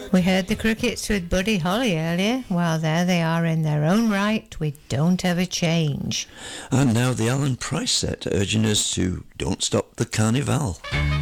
We heard the Crickets with Buddy Holly earlier. Well, there they are in their own right. We don't ever change. And now the Alan Price set, urging us to don't stop the carnival.